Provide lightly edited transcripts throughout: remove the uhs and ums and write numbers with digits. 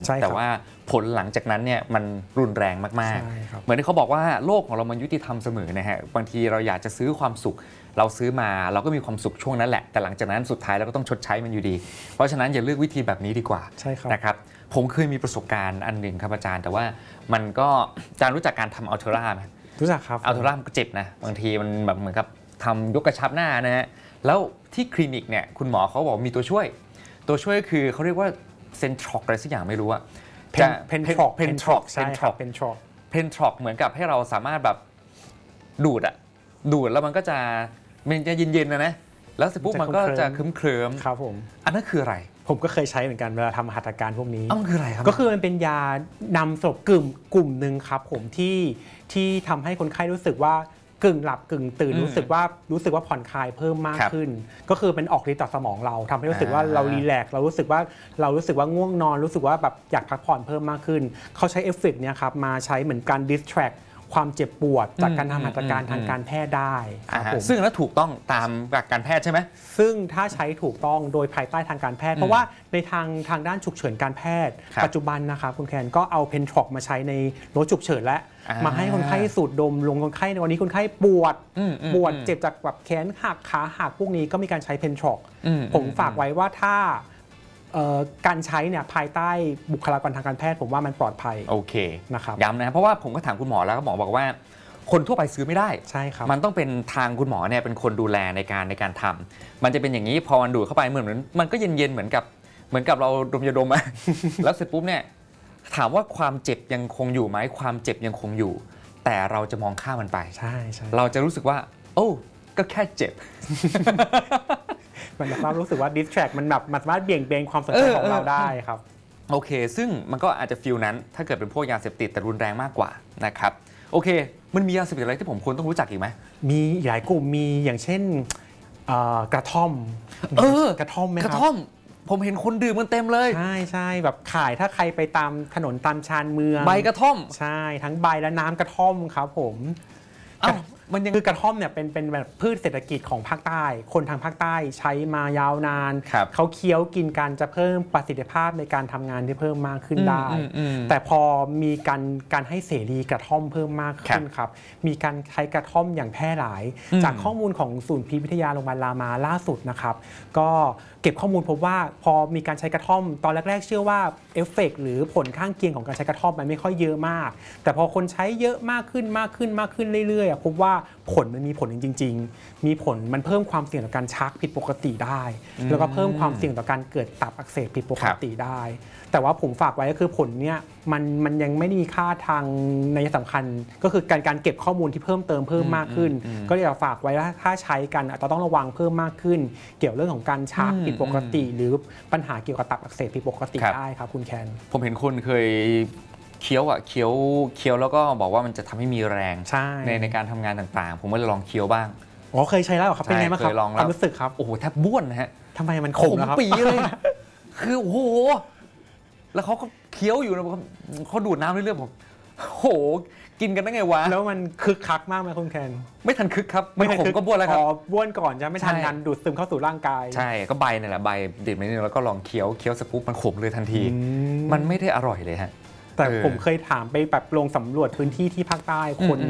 แต่ว่าผลหลังจากนั้นเนี่ยมันรุนแรงมากๆเหมือนที่เขาบอกว่าโลกของเรามันยุติธรรมเสมอนะฮะบางทีเราอยากจะซื้อความสุขเราซื้อมาเราก็มีความสุขช่วงนั้นแหละแต่หลังจากนั้นสุดท้ายเราก็ต้องชดใช้มันอยู่ดีเพราะฉะนั้นอย่าเลือกวิธีแบบนี้ดีกว่านะครับผมเคยมีประสบการณ์อันหนึ่งครับอาจารย์แต่ว่ามันก็อาจารย์รู้จักการทำอัลเทอร่าไหมรู้จักครับอัลเทอร่ามันก็เจ็บนะบางทีมันแบบเหมือนกับทำยกกระชับหน้านะฮะแล้วที่คลินิกเนี่ยคุณหมอเขาบอกมีตัวช่วยคือเขาเรียกว่าเซนทรอกอะไรสักอย่างไม่รู้อะเพนทรอกใช่ครับเพนทรอกเหมือนกับให้เราสามารถแบบดูดแล้วมันก็จะเย็นๆนะแล้วเสร็จปุ๊บมันก็จะเคลิ้มครับผมอันนั้นคืออะไรผมก็เคยใช้เหมือนกันเวลาทำหัตถการพวกนี้มันคืออะไรครับก็คือมันเป็นยานำศพกลุ่มหนึ่งครับผมที่ทำให้คนไข้รู้สึกว่ากึ่งหลับกึ่งตื่นรู้สึกว่าผ่อนคลายเพิ่มมากขึ้นก็คือเป็นออกฤทธิ์ต่อสมองเราทำให้รู้สึกว่าเรารีแลกซ์เรารู้สึกว่าง่วงนอนรู้สึกว่าแบบอยากพักผ่อนเพิ่มมากขึ้นเขาใช้เอฟเฟกต์เนี่ยครับมาใช้เหมือนการดิสแทรกความเจ็บปวดจากการทำหัตถการทางการแพทย์ได้ซึ่งแล้วถูกต้องตามหลักการแพทย์ใช่ไหมซึ่งถ้าใช้ถูกต้องโดยภายใต้ทางการแพทย์เพราะว่าในทางด้านฉุกเฉินการแพทย์ปัจจุบันนะครับคุณแคนก็เอาเพนทรอกมาใช้ในรถฉุกเฉินและมาให้คนไข้สูดดมลงคนไข้ในวันนี้คนไข้ปวดเจ็บจากแบบแขนหักขาหักพวกนี้ก็มีการใช้เพนทรอกผมฝากไว้ว่าถ้าการใช้เนี่ยภายใต้บุคลากรทางการแพทย์ผมว่ามันปลอดภัยโอเคนะครับย้ำนะเพราะว่าผมก็ถามคุณหมอแล้วก็หมอบอกว่าคนทั่วไปซื้อไม่ได้ใช่ครับมันต้องเป็นทางคุณหมอเนี่ยเป็นคนดูแลในการทำมันจะเป็นอย่างนี้พอมันดูดเข้าไปเหมือนมันก็เย็นๆเหมือนกับเราดมยาดม แล้วเสร็จปุ๊บเนี่ยถามว่าความเจ็บยังคงอยู่ไหมความเจ็บยังคงอยู่แต่เราจะมองข้ามมันไปใช่เราจะรู้สึกว่าโอ้ก็แค่เจ็บมันแบบรู้สึกว่าดิสแทรกมันแบบสามารถเบี่ยงเบนความสนใจของเราได้ครับโอเคซึ่งมันก็อาจจะฟีลนั้นถ้าเกิดเป็นพวกยาเสพติดแต่รุนแรงมากกว่านะครับโอเคมันมียาเสพติดอะไรที่ผมควรต้องรู้จักอีกไหมมีหลายกลุ่มมีอย่างเช่นกระท่อมกระท่อมไหมครับกระท่อมผมเห็นคนดื่มกันเต็มเลยใช่แบบขายถ้าใครไปตามถนนตามชานเมืองใบกระท่อมใช่ทั้งใบและน้ำกระท่อมครับผมมันยังคือกระท่อมเนี่ยเป็นแบบพืชเศรษฐกิจของภาคใต้คนทางภาคใต้ใช้มายาวนานเขาเคี้ยวกินกันจะเพิ่มประสิทธิภาพในการทำงานที่เพิ่มมากขึ้นได้แต่พอมีการให้เสรีกระท่อมเพิ่มมากขึ้นครับมีการใช้กระท่อมอย่างแพร่หลายจากข้อมูลของศูนย์พิษวิทยาโรงพยาบาลรามาล่าสุดนะครับก็เก็บข้อมูลพบว่าพอมีการใช้กระท่อมตอนแรกๆเชื่อว่าเอฟเฟกต์หรือผลข้างเคียงของการใช้กระท่อมมันไม่ค่อยเยอะมากแต่พอคนใช้เยอะมากขึ้นเรื่อยๆพบว่าผลมันมีผลจริงๆมีผลมันเพิ่มความเสี่ยงต่อการชักผิดปกติได้แล้วก็เพิ่มความเสี่ยงต่อการเกิดตับอักเสบผิดปกติได้แต่ว่าผมฝากไว้ก็คือผลเนี้ยมันยังไม่มีค่าทางนัยสำคัญก็คือการเก็บข้อมูลที่เพิ่มเติมเพิ่มมากขึ้นก็อยากฝากไว้ว่าถ้าใช้กันอาจจะต้องระวังเพิ่มมากขึ้นเกี่ยวเรื่องของการชักผิดปกติหรือปัญหาเกี่ยวกับตับอักเสบผิดปกติได้ครับคุณแคนผมเห็นคนเคยเคี้ยวแล้วก็บอกว่ามันจะทำให้มีแรงในการทำงานต่างๆผมก็เลยลองเคี้ยวบ้างเคยใช้แล้วครับเป็นไงบ้างครับความรู้สึกครับโอ้โหแทบบ้วนนะฮะทำไมมันขมครับปีเลยคือโอ้โหแล้วเขาก็เคี้ยวอยู่นะเขาดูดน้ำเรื่อยๆผมโอ้โหกินกันได้ไงวะแล้วมันคึกคักมากไหมคุณแคนไม่ทันคึกครับไม่ขมก็บ้วนแล้วครับบ้วนก่อนจะไม่ทันการดูดซึมเข้าสู่ร่างกายใช่ก็ใบนี่แหละใบดิบนิดนึงแล้วก็ลองเคี้ยวสปุ๊บมันขมเลยทันทีมันไม่ได้อร่อยเลยฮะแต่ผมเคยถามไปแบบลงสำรวจพื้นที่ที่ภาคใต้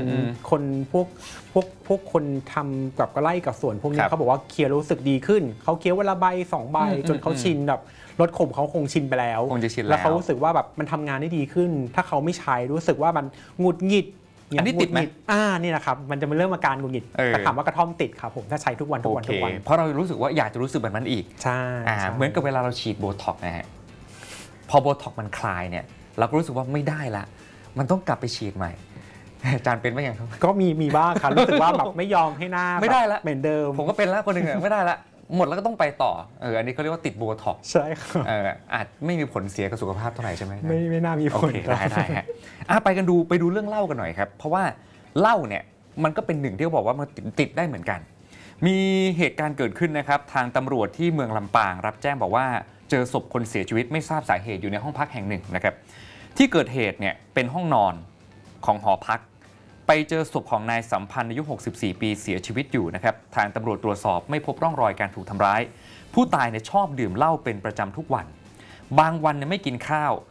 พวกคนทำกับกระไร่กับสวนพวกนี้เขาบอกว่าเคี้ยวรู้สึกดีขึ้นเขาเคี้ยววันละใบ2 ใบจนเขาชินแบบรสขมเขาคงชินไปแล้วแล้วเขารู้สึกว่าแบบมันทำงานได้ดีขึ้นถ้าเขาไม่ใช้รู้สึกว่ามันหงุดหงิดอันนี้ติดไหมนี่นะครับมันจะเป็นเรื่องอาการหงุดหงิดแต่ถามว่ากระท่อมติดครับผมถ้าใช้ทุกวันเพราะเรารู้สึกว่าอยากจะรู้สึกแบบนั้นอีกใช่เหมือนกับเวลาเราฉีดโบท็อกนะฮะพอโบท็อกมันคลายเนี่ยเราก็รู้สึกว่าไม่ได้ละมันต้องกลับไปฉีดใหม่อาจารย์เป็นไหมอย่างก็มีบ้างครับรู้สึกว่าแบบไม่ยอมให้หน้าไม่ได้ละเหมือนเดิมผมก็เป็นแล้วคนหนึ่งไม่ได้ละหมดแล้วก็ต้องไปต่ออันนี้เขาเรียกว่าติดโบท็อกใช่ครับอาจไม่มีผลเสียกับสุขภาพเท่าไหร่ใช่ไหมไม่น่ามีผลได้ฮะไปดูเรื่องเหล้ากันหน่อยครับเพราะว่าเหล้าเนี่ยมันก็เป็นหนึ่งที่เขาบอกว่ามันติดได้เหมือนกันมีเหตุการณ์เกิดขึ้นนะครับทางตำรวจที่เมืองลำปางรับแจ้งบอกว่าเจอศพคนเสียชีวิตไม่ทราบสาเหตุอยู่ในห้องพักแห่งหนึ่งนะครับที่เกิดเหตุเนี่ยเป็นห้องนอนของหอพักไปเจอศพของนายสัมพันธ์อายุ64 ปีเสียชีวิตอยู่นะครับทางตำรวจตรวจสอบไม่พบร่องรอยการถูกทำร้ายผู้ตายเนี่ยชอบดื่มเหล้าเป็นประจำทุกวันบางวันเนี่ยไม่กินข้าว